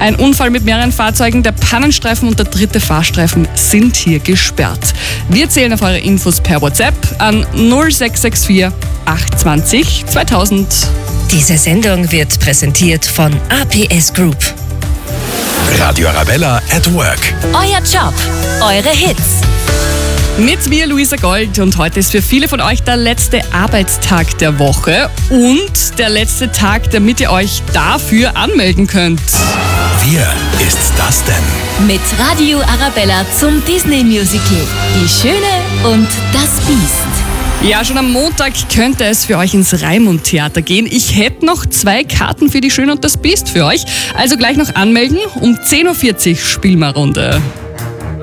Ein Unfall mit mehreren Fahrzeugen, der Pannenstreifen und der dritte Fahrstreifen sind hier gesperrt. Wir zählen auf eure Infos per WhatsApp an 0664 820 2000. Diese Sendung wird präsentiert von APS Group. Radio Arabella at Work. Euer Job, eure Hits. Mit mir Luisa Gold und heute ist für viele von euch der letzte Arbeitstag der Woche und der letzte Tag, damit ihr euch dafür anmelden könnt. Wer ist das denn? Mit Radio Arabella zum Disney-Musical Die Schöne und das Biest. Ja, schon am Montag könnte es für euch ins Raimund-Theater gehen. Ich hätte noch 2 Karten für Die Schöne und das Biest für euch. Also gleich noch anmelden. Um 10.40 Uhr spielen wir Runde.